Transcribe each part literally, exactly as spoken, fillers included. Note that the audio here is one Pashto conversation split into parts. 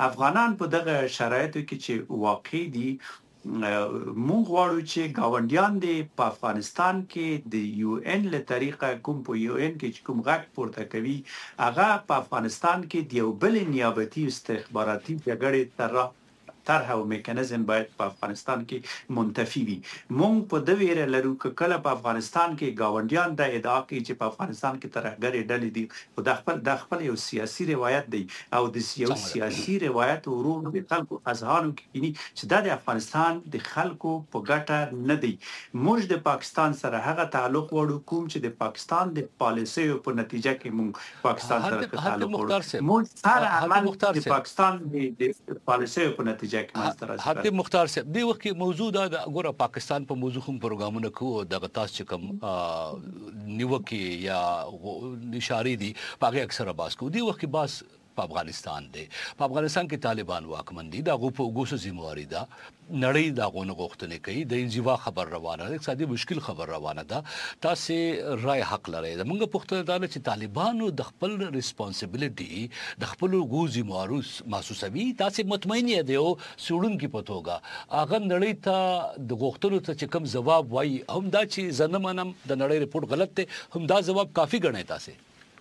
افغانان په دغه شرایطو کې چې واقع دي مونږ غواړو چې گاونډیان دي په افغانستان کې د یو ان له طریقه کوم په یو ان کې چې کوم غږ پورته کوي هغه په افغانستان کې د یو بل نیابتي استخباراتي جګړې تر طرح او میکانیزم باید په افغانستان کې منتفي وي. مونږ په د ویره لرو ک کله په افغانستان کې گاونډیان د ادعا کوي چې په افغانستان کې ترهګرې ډلې دي او د خپل د خپل یو سیاسي روایت دی او د یو سیاسي روایت ورو د خلکو اذهانو کې کینی چې د افغانستان د خلکو په ګټه نه دی. موږ د پاکستان سره هغه تعلق وړو کوم چې د پاکستان د پالیسۍ په نتیجه کې مونږ پاکستان سره تعلق وړو. موږ سره عمل د پاکستان د پالیسۍ په نتیجه حاتم مختار صاحب دی وخت کې موضوع دا ګوره پاکستان په موضوع هم پروګرامونه کوو د غتاس چې کوم نیوکه یا نشاری دي پاګه اکثر باس کو دی وخت کې باس په افغانستان دی په افغانستان کې طالبان واکمن دي دا غو په وګوسو ذمہواری ده نړۍ دا غونه غوښتنه کوي د انزوا خبر روانه ده اقتصادي مشکل خبر روانه ده تاسو رائے حق لري موږ پوښتنه دا چې طالبانو د خپل ریسپانسیبিলিټي د خپل غو ذمہوارو محسوسوي تاسو مطمئن یې دی او سړون کې پتوګه اغه نړۍ ته د غوښتنو ته چې کوم جواب وای هم دا چې زنمنم د نړۍ ریپورت غلط دی هم دا جواب کافي ګڼئ تاسو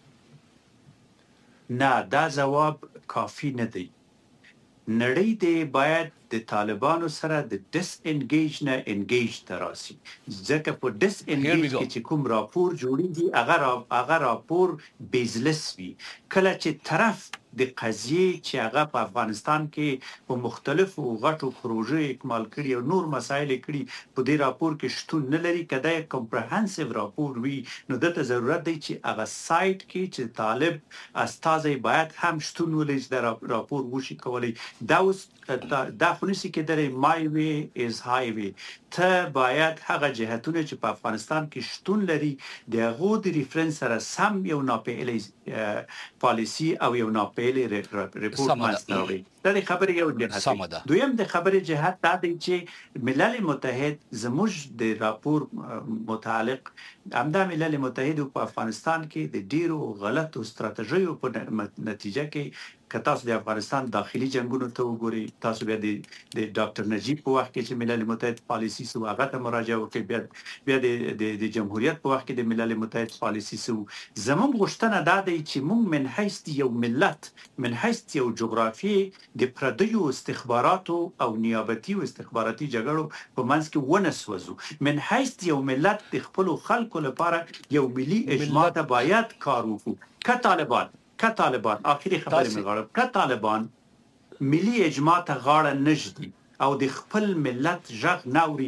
نه دا جواب کافی نه دی. نړۍ دې باید د طالبانو سره د ډیس انګیج نه انګیج تراسي ځکه په ډیس انګیج کې چې کوم راپور جوړیږي هغه هغه راپور بیزلس وي کله چې طرف د قضیه چې هغه په افغانستان کې په مختلفو غټو پروژې اکمال کړي او نور مسایل کړي په دې راپور کې شتون نه لري کدا یو کمپریهنسیو راپور وي نو دته ضرورت دی چې هغه سایت کې چې طالب استازي باید هم شتون ولري د راپور وشي کولی دا اوس دا خونسي کې درې مای وی از های وی ته باید هغه جهتونه چې په افغانستان کې شتون لري د هغه د ریفرنس سره سم یو ناپېلې پالیسی او یو ناپېلې ریپورت ماستوي دا د خبرې یو جهت دویم د خبرې جهت دا دی چې ملل متحد زموږ د راپور متعلق همدا ملل متحد په افغانستان کې د ډیرو غلطو ستراتیژیو په نتیجه کې که تاسو د افغانستان داخلي جنگونو ته وګورئ تاسو بیا د د ډاکټر نجیب په وخت کې چې ملل متحد پالیسی سو هغه ته مراجعه وکړي بیا بیا د د جمهوریت په وخت کې د ملل متحد پالیسی سو زموږ غوښتنه دا دی چې موږ من حیث یو ملت من حیث یو جغرافي د پردیو استخباراتو او نیابتي او استخباراتي جګړو په منځ کې ونسوځو من حیث یو ملت د خپل خلکو لپاره یو ملي اجماع ته باید کار وکړو که طالبان که طالبان آخري خبرې مې غواړم که طالبان ملي اجماع ته غاړه نږدي او د خپل ملت ژغ ناوري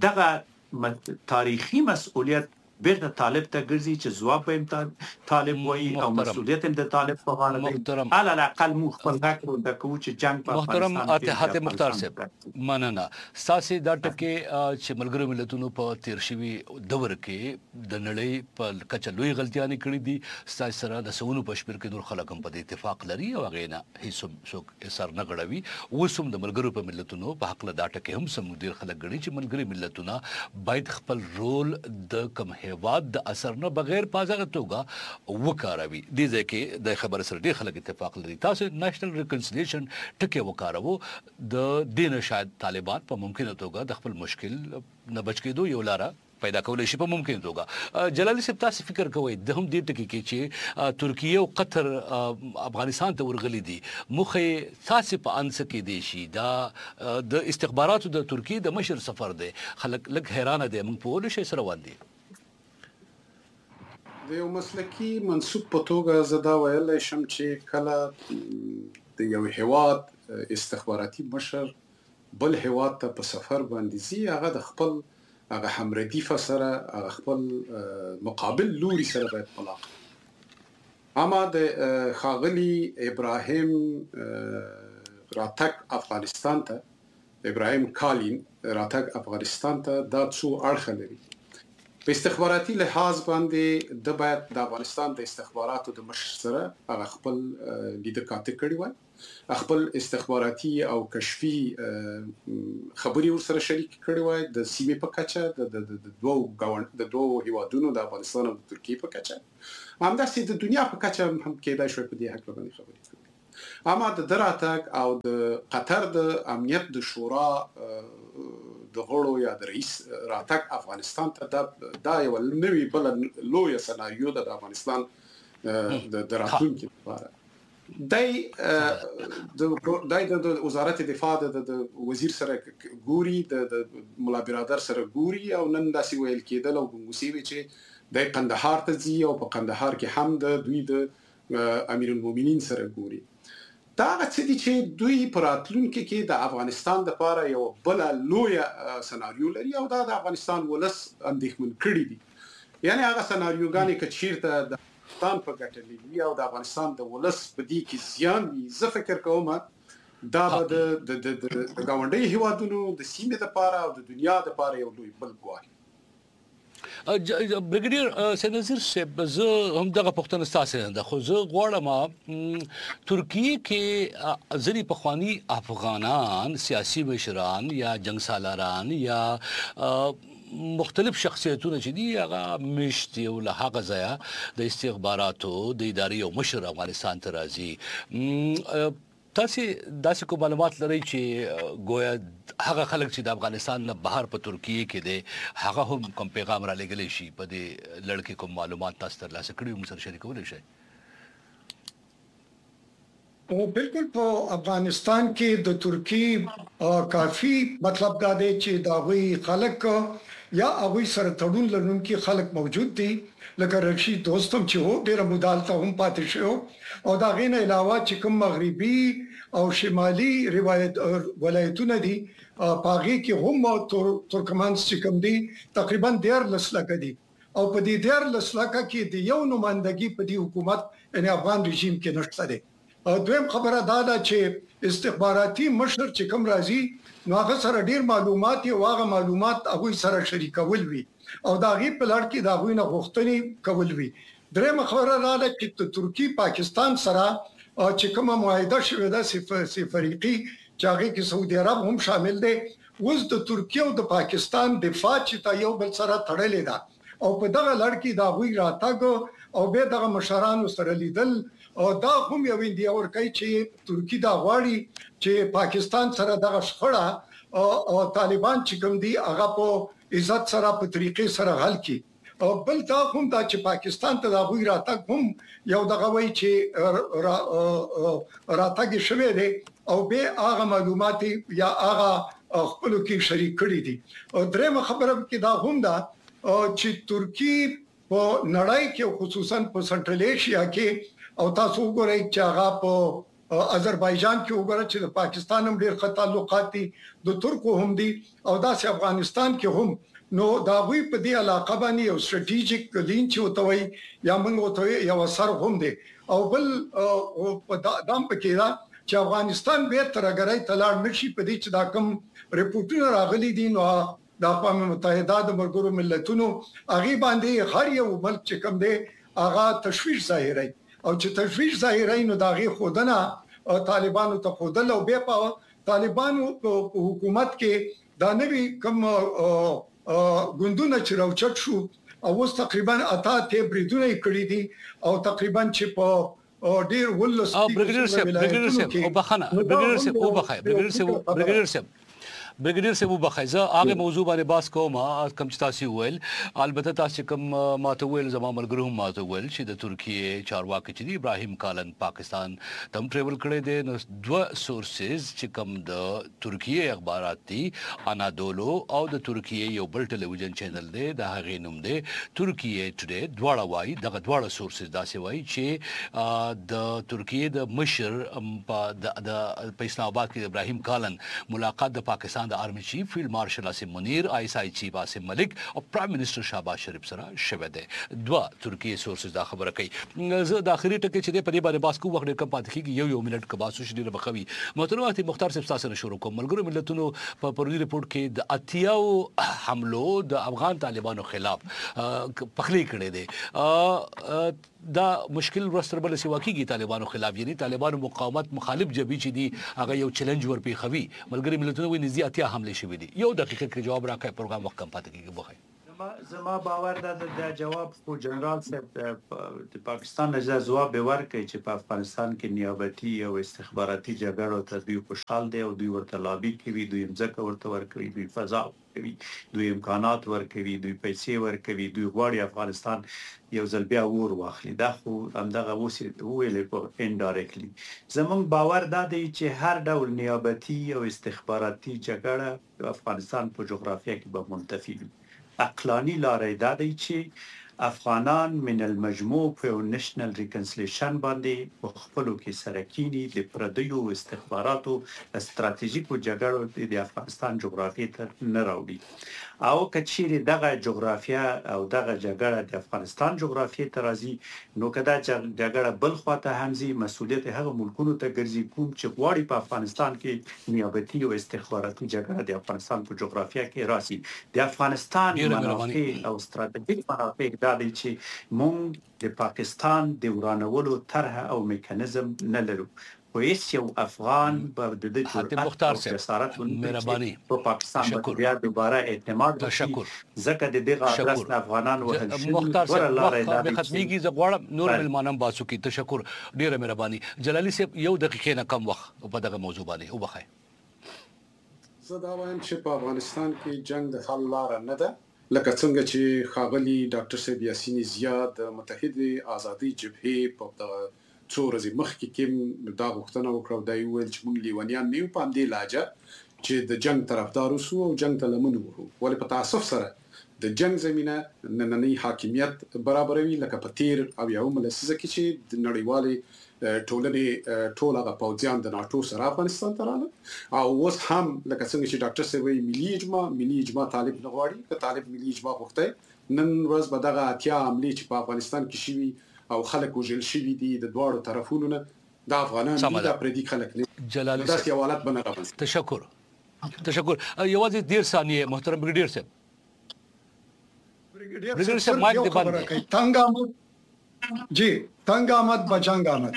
دغه تاریخي مسؤلیت بیرته طالب ته ګرځي چې ځواب به طالب وایي او مسؤلیت هم د طالب په غاړه دی على الاقل مو خپل حق د کوم چې جنگ په محترم اتحاد مختار صاحب مننه ساسي دا ټکي چې ملګرو ملتونو په تیر شوي دور کې د نړۍ په کچه لوی غلطیاں کړې دي ساسي سره د سونو په شپږ کې نور خلک هم په اتفاق لري او غینا هیڅ څوک اثر نه غړوي وسوم د ملګرو په ملتونو په حق له دا ټکي هم سم ډیر خلک غړي چې ملګري ملتونه باید خپل رول د کم هیواد د اثر نه بغیر پازغه توګه وکاروي دي ځکه د خبر سره ډیر خلک اتفاق لري تاسو نېشنل ریکنسیلیشن ټکی وکاروو د دین شاید طالبان په ممکنه توګه د خپل مشکل نه بچ کېدو یو لاره پیدا کولای شي په ممکن توګه جلالي صاحب تاسو فکر کوئ د هم دې ټکی کې چې ترکیه او قطر افغانستان ته ورغلي دي مخه تاسو په انس کې دي شي دا د استخباراتو د ترکیه د مشر سفر دی خلک لګ حیرانه دي موږ په ول شي سره وندي د یو مسلکی منسوب په توګه زدا ویل شم چې کله د یو هیواد استخباراتي مشر بل هیواد ته په سفر باندې زی هغه د خپل هغه همردیف سره هغه خپل مقابل لوري سره باید پلاق اما د خاغلی ابراهیم راتک افغانستان ته ابراهیم کالین راتک افغانستان ته دا څو اړخ لري په استخباراتي لحاظ باندې د باید د افغانستان د استخباراتو د مشر سره هغه خپل لیدکاته کړی وای خپل استخباراتي او کشفي خبري ور سره شریک کړی وای د سیمې په کچه د د دوه غوند د دوه هیوادونو د افغانستان او ترکیه په کچه همداسې د دنیا په کچه هم کېدای شوی په دې حق باندې خبرې کوي اما د دراتک او د قطر د امنیت د شورا د غړو یا د رئیس راتک افغانستان ته دا یو نوی بل لوی سناریو د افغانستان د راتلونکي لپاره دای دای د وزارت دفاع د وزیر سره ګوري د مولا برادر سره ګوري او نن داسې ویل کېدل او ګنګوسي چې د قندهار ته ځي او په قندهار کې هم د دوی د امیر المؤمنین سره ګوري دا څه دي چې دوی په راتلونکي کې د افغانستان لپاره یو بل لوی سناریو لري او دا د افغانستان ولس اندېښمن کړي دي یعنی هغه سناریوګانې که چیرته د افغانستان په ګټه لګي او د افغانستان د ولس په دې کې زیان وي زه فکر کوم دا به د د ګاونډي هیوادونو د سیمې لپاره او د دنیا لپاره یو لوی بل ګواښ برګډیر سید نذیر صاحب زه هم دغه پښتنه ستاسو نه خو زه غواړم ترکیه کې ځینې پخوانی افغانان سیاسي مشران یا جنگ سالاران یا مختلف شخصیتونه چې دي هغه مشتي او له هغه ځایه د استخباراتو د ادارې او مشر افغانستان ته راځي تاسو داسې کوم معلومات لرئ چې گویا هغه خلک چې د افغانستان نه بهر په ترکیه کې دي هغه هم کوم پیغام را لګلی شي په دې لړ کې کوم معلومات تاسو ترلاسه کړي هم سره شریکولی شئ او بالکل په افغانستان کې د ترکی کافی مطلب دا دی چې دا وی خلک یا هغه سره تړون لرونکي خلک موجود دي لکه رشید دوستم چې هو ډیره مدالته هم پاتې شو او دا غینه علاوه چې کوم مغربي او شمالي روایت ولایتونه دي پاغي کې هم ترکمان چې کوم دي تقریبا ډیر لسلکه دي او په دې ډیر لسلکه کې د یو نمائندګي په دې حکومت یعنی افغان رژیم کې نشته دي دویم خبره دا ده چې استخباراتي مشر چې کوم راځي نو هغه سره ډیر معلومات او هغه معلومات هغه سره شریکول وي او دا غي په لړ کې دا غوي نه غوښتنې کول وي درېم خبره را ده چې ترکی پاکستان سره چې کومه معاهده شوې ده سفریقي چې هغه کې سعودي عرب هم شامل دي اوس د ترکیه او د پاکستان دفاع چې تا یو بل سره تړلې ده او په دغه لړ کې دا غوي راتګ او به دغه مشرانو سره لیدل او دا هم یو دی اور کوي چې ترکی دا غواړي چې پاکستان سره دغه شخړه او طالبان چې کوم دي هغه په عزت سره په طریقې سره حل کړي او بل دا هم دا چې پاکستان ته دا غوي راتګ هم یو دغه وای چې راتګ شوه دی او به هغه معلومات یا هغه خپل کې شریک کړي دي او درېمه خبره کې دا هم دا چې ترکی په نړۍ کې خصوصا په سنټرل ایشیا کې او تاسو وګورئ چې هغه په آذربایجان کې وګورئ چې د پاکستان هم ډېر ښه تعلقات دي د ترکو هم دي او داسې افغانستان کې هم نو دا وی په دې علاقه باندې یو ستراتیژیک لین چې وتوي یا موږ وتوي یو اثر هم دي او بل په دام پکې دا چې افغانستان به ترګړی تلاړ نشي په دې چې دا کوم ریپورتونه راغلي دي نو د اقوام متحده د مرګرو ملتونو هغه باندې هر یو ملک چې کوم دی هغه تشویش ظاهري او چې تشویش ظاهري نو داغه خودنه طالبانو ته خودل او به په طالبانو په حکومت کې دا نوی کوم ګوندونه چې راوچت شو او اوس تقریبا اته ته بریدونه کړی دي او تقریبا چې په ډیر ولس او برګډیر صاحب برګډیر صاحب او بخنه برګډیر صاحب او بخای برګډیر صاحب برګډیر صاحب برګډیر صاحب وبخایزه هغه موضوع باندې باس کوم کم چې تاسو ویل البته تاسو کوم ماته ویل زما ملګرو هم ماته ویل چې د ترکیه چارواکي چې ابراهیم کالن پاکستان تم ټریول کړي دي نو دوه سورسز چې کوم د ترکیه اخبارات دي انادولو او د ترکیه یو بل ټلویزیون چینل دی د هغه نوم دی ترکیه ټوډے دواړه وایي دغه دواړه سورسز داسې وایي چې د ترکیه د مشر په د اسلام آباد کې ابراهیم کالن ملاقات د پاکستان د آرمی چیف فیلډ مارشل عاصم منیر آی اس آی چیف عاصم ملک او پرایم منسٹر شهباز شریف سره شوه دی دوا ترکیه سورسز دا خبره کوي زه د اخري ټکی چې د پدې باندې باس کو وخت کم پات کیږي یو یو منټ کا باسو شډیر بخوي محترمات مختار صاحب تاسو شروع کوم ملګرو ملتونو په پرونی ریپورت کې د اتیاو حملو د افغان طالبانو خلاف پخلی کړي دي دا مشکل ورستربل سیوا کیږي طالبانو خلاف یعنی طالبانو مقاومت مخالف جبهه چې دي هغه یو چیلنج ورپی خوي ملګری ملتونو وی نزي اتیا حمله شوې دي یو دقیقه کې جواب راکړئ پروګرام وخت کم پاتې کیږي بخیر زما باور ده د جواب خو جنرال صاحب د پاکستان نه جواب ورکړي چې په افغانستان کې نیابتي او استخباراتي جګړو ته دوی خوشحال دي او دوی ورته لابي کوي، دوی ځکه ورته ورکړي، دوی فضا کوي، دوی امکانات ورکوي، دوی پیسې ورکوي، دوی غواړي افغانستان یو ځل بیا ور واخلي. دا خو همدغه اوس ویلې په انډایرکټلی زمونږ باور دا دی چې هر ډول نیابتي او استخباراتي جګړه افغانستان په جغرافیه کې به منتفي وي. عقلاني لارې دا دی چې افغانان من المجموع په نېشنل ریکنسیلیشن باندې په خپلو کې سره کینی د پردیو استخباراتو استراتیژیکو جګړو د افغانستان جغرافیه ته نه راوړي، او کچېرې دغه جغرافیه او دغه جګړه د افغانستان جغرافیه ته راځي نو کدا جګړه بل خواته همزي مسولیت هغه ملکونو ته ګرځي کوم چې غواړي په افغانستان کې نیابتي او استخباراتي جګړه د افغانستان په جغرافیه کې راسي. د افغانستان منافع او ستراتیژیک منافع دا دی چې مونږ د پاکستان د ورانولو طرح او میکانیزم نه لرو. خو هیڅ یو افغان به د دې حاتم مختار صاحب مهرباني په پاکستان باندې بیا دوباره اعتماد تشکر ځکه د دې غاړه افغانان وهل شي. مختار صاحب وخت ختميږي زه غواړم نور ملمانم باسو کی تشکر ډیره مهرباني. جلالي صاحب یو دقیقې نه کم وخت په دغه موضوع باندې وبخای. زه دا وایم چې په افغانستان کې جنگ د حل لار نه ده، لکه څنګه چې خاغلی ډاکټر صاحب یاسین زیاد متحده آزادي جبهه په څو ورځې مخکې کې دا غوښتنه وکړه، دا ویل چې موږ لیونیان نه یو په همدې لهجه چې د جنگ طرفدار اوسو او جنگ ته لمن وهو، ولې په تاسف سره د جنگ زمينه نننۍ حاکمیت برابروي، لکه په تیر او یو ملسزه کې چې د نړیوالې ټولنې ټول هغه پوځیان د ناتو سره افغانستان ته راغله، او اوس هم لکه څنګه چې ډاکټر صاحب وایي ملي اجماع ملي اجماع طالب نه غواړي، که طالب ملي اجماع غوښته نن ورځ به دغه اتیا عملي چې په افغانستان کې شوي او خلک وژل شوي دي د دواړو طرفونو نه، د افغانانو د پردي خلک نه جلالي داسې یو حالت به نه رامنځته. تشکر تشکر. یوازې ډیر ثانیې محترم بریګیډیر صاحب. بریګیډیر صاحب مایک دی باندې تنگ آمد جی تنگ آمد بجنگ آمد.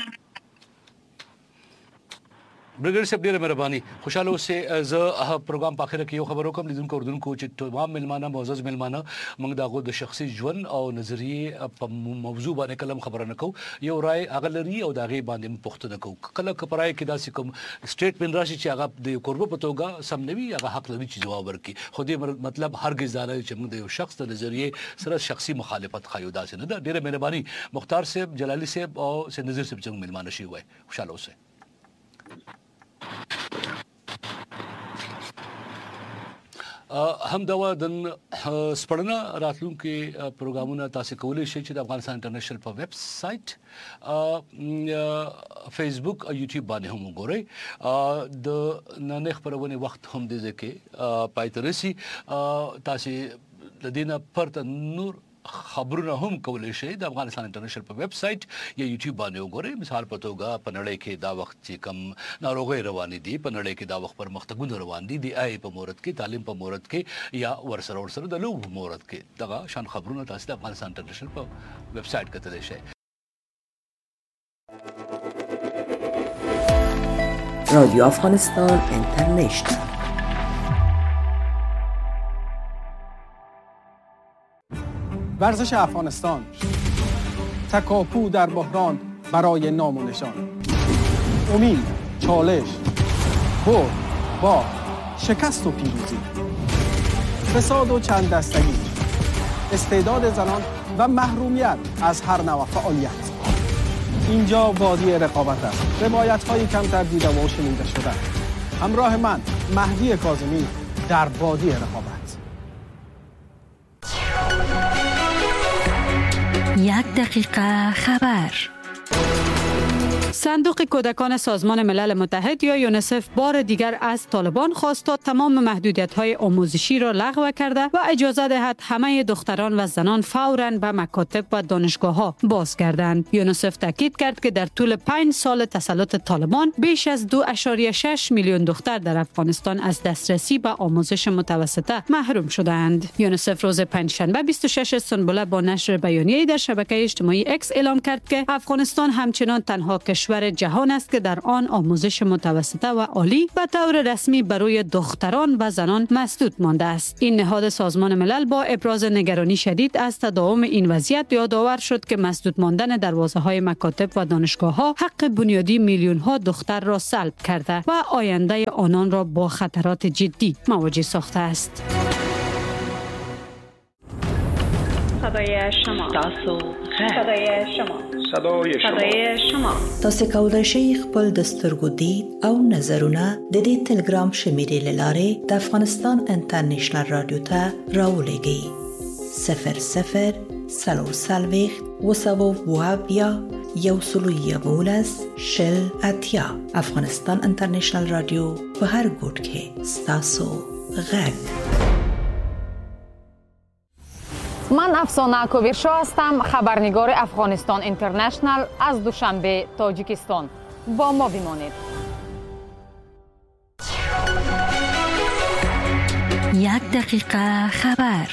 برګر صاحب ډیره مهرباني. خوشاله اوسه. زه پروګرام په اخر کې یو خبر وکم لیدونکو اردوونکو چې تمام ملمانه معزز ملمانه موږ دغه د شخصي ژوند او نظریه په موضوع باندې کلم خبره نه کوو، یو رائے اغلري او دغه باندې پوښتنه کوو. کله کپرای کې داسې کوم سټیټمنټ راشي چې هغه د قربو په توګه سم نوي هغه حق لري چې جواب ورکړي، خو دې مطلب هرگز دا نه چې موږ د یو شخص د نظریه سره شخصي مخالفت خایو داسې نه ده. ډیره مهرباني مختار صاحب، جلالي صاحب او سید نذیر صاحب څنګه ملمانه شي وای. خوشاله اوسه. هم دا ودن سپړنه راتلونکي پروګرامونه تاسو کولای شئ چې د افغانستان انټرنیشنل په ویب سټ فیسبوک او یوټیوب باندې هم وګورئ. د نن خبرونه وخت هم دې ځکه پایترسي تاسو د دینه پرته نور خبرونه هم کولای شي د افغانستان انټرنیشنل په ویب سټ یا یوټیوب باندې وګورئ. مثال په توګه په نړۍ کې دا وخت چې کم ناروغي روان دي، په نړۍ کې دا وخت پر مختګونه روان دي، د آی په مورد کې، تعلیم په مورد کې یا ورسره ورسره د لوب په مورد کې دغه شان خبرونه تاسو د افغانستان انټرنیشنل په ویب سټ کتلی شئ. رادیو افغانستان اینترنشنال. ورزش افغانستان، تکاپو در بحران برای نام و نشان، امید، چالش، برد، باخت، شکست و پیروزی، فساد و چند دستگی، استعداد زنان و محرومیت از هر نوع فعالیت. اینجا وادی رقابت است، روایت های کمتر دیده و شنیده شده. همراه من مهدی کاظمی در وادی رقابت. یک دقیقه خبر. صندوق کودکان سازمان ملل متحد یا یونیسف بار دیگر از طالبان خواست تا تمام محدودیت‌های آموزشی را لغو کرده و اجازه دهد همه دختران و زنان فوراً به مکاتب و دانشگاه‌ها بازگردند. یونیسف تاکید کرد که در طول پنج سال تسلط طالبان بیش از دو ممیز شش میلیون دختر در افغانستان از دسترسی به آموزش متوسطه محروم شدند. یونیسف روز پنجشنبه بیست و شش سنبله با نشر بیانیه‌ای در شبکه اجتماعی اکس اعلام کرد که افغانستان همچنان تنها کشور کشور جهان است که در آن آموزش متوسطه و عالی به طور رسمی برای دختران و زنان مسدود مانده است. این نهاد سازمان ملل با ابراز نگرانی شدید از تداوم این وضعیت یادآور شد که مسدود ماندن دروازه‌های مکاتب و دانشگاه‌ها حق بنیادی میلیون‌ها دختر را سلب کرده و آینده آنان را با خطرات جدی مواجه ساخته است. صدای شما تاسو صدای شما صدای شما صدای شما تاسو کولای شئ خپل د سترګو دید او نظرونه د دې ټلګرام شمیرې لاره د افغانستان انټرنیشنل رادیو ته راولېږئ. صفر صفر سلور سلویخت وسوو وابیا یو سلو یولس شل اتیا. افغانستان انټرنیشنل رادیو په هر ګوټ کې ستاسو غږ. من افسانه کویرشا هستم، خبرنگار افغانستان اینترنشنل از دوشنبه تاجیکستان. با ما بمانید. یک دقیقه خبر.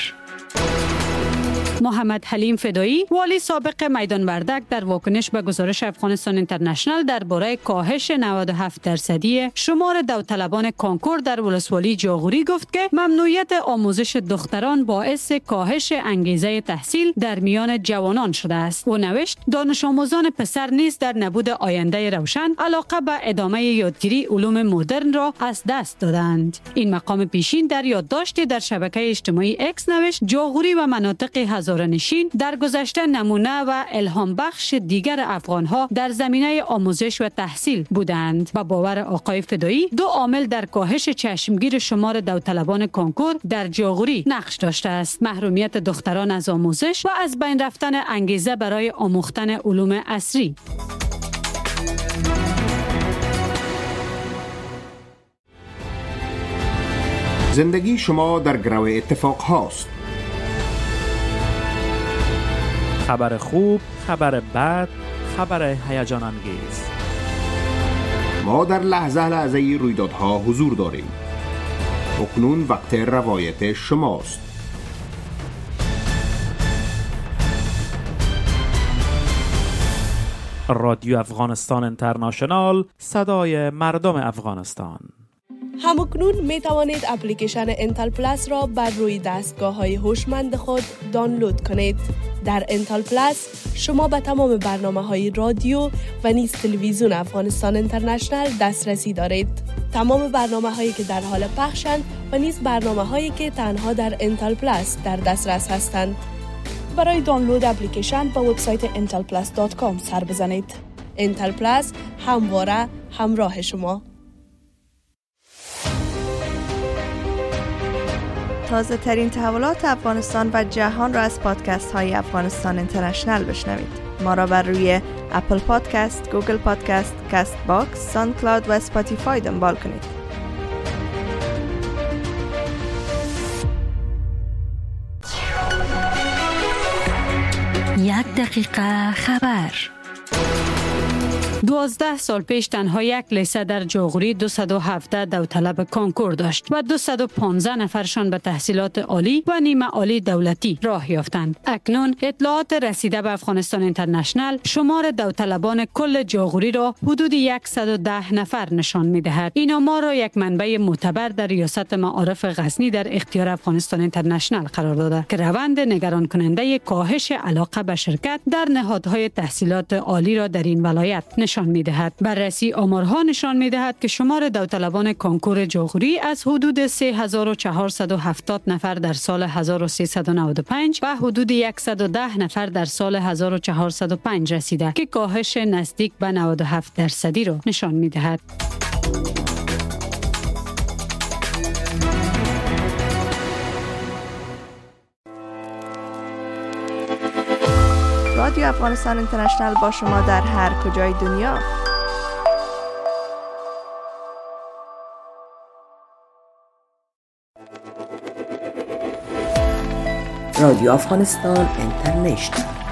محمد حلیم فدایی، والی سابق میدان وردک، در واکنش به گزارش افغانستان اینترنشنل درباره کاهش نود و هفت درصدی شمار داوطلبان کانکور در ولسوالی جاغوری گفت که ممنوعیت آموزش دختران باعث کاهش انگیزه تحصیل در میان جوانان شده است. او نوشت دانش آموزان پسر نیز در نبود آینده روشن علاقه به ادامه یادگیری علوم مدرن را از دست دادند. این مقام پیشین در یادداشتی در شبکه اجتماعی اکس نوشت جاغوری و مناطق هزاره‌نشین در گذشته نمونه و الهام بخش دیگر افغان‌ها در زمینه آموزش و تحصیل بودند. با باور آقای فدایی دو عامل در کاهش چشمگیر شمار داوطلبان کانکور در جاغوری نقش داشته است: محرومیت دختران از آموزش و از بین رفتن انگیزه برای آموختن علوم عصری. زندگی شما در گرو اتفاق هاست. خبر خوب، خبر بد، خبر هیجان انگیز. ما در لحظه لحظه رویدادها حضور داریم. اکنون وقت روایت شماست. رادیو افغانستان اینترنشنال، صدای مردم افغانستان. همکنون می توانید اپلیکیشن انتل پلاس را بر روی دستگاه های هوشمند خود دانلود کنید. در انتل پلاس شما به تمام برنامه های رادیو و نیز تلویزیون افغانستان اینترنشنل دسترسی دارید. تمام برنامه هایی که در حال پخشند و نیز برنامه هایی که تنها در انتل پلاس در دسترس هستند. برای دانلود اپلیکیشن به وبسایت انتل پلاس دات کام سر بزنید. انتل پلاس همواره همراه شما. تازه ترین تحولات افغانستان و جهان را از پادکست های افغانستان اینترنشنل بشنوید. ما را بر روی اپل پادکست، گوگل پادکست، کست باکس، ساوند کلاود و اسپاتیفای دنبال کنید. یک دقیقه خبر. دوازده سال پیش تنها یک لیسه در جاغوری دویست و هفده داوطلب کانکور داشت و دویست و پانزده نفرشان به تحصیلات عالی و نیمه عالی دولتی راه یافتند. اکنون اطلاعات رسیده به افغانستان اینترنشنل شمار داوطلبان کل جاغوری را حدود صد و ده نفر نشان می‌دهد. این آمار را یک منبع معتبر در ریاست معارف غزنی در اختیار افغانستان اینترنشنل قرار داده که روند نگران کننده کاهش علاقه به شرکت در نهادهای تحصیلات عالی را در این ولایت نشان می‌دهد. بررسی آمارها نشان می‌دهد که شمار داوطلبان کانکور جاغوری از حدود سه هزار و چهارصد و هفتاد نفر در سال هزار و سیصد و نود و پنج و حدود صد و ده نفر در سال هزار و چهارصد و پنج رسیده که کاهش نزدیک به نود و هفت درصدی را نشان می‌دهد. رادیو افغانستان اینترنشنل با شما در هر کجای دنیا. رادیو افغانستان اینترنشنل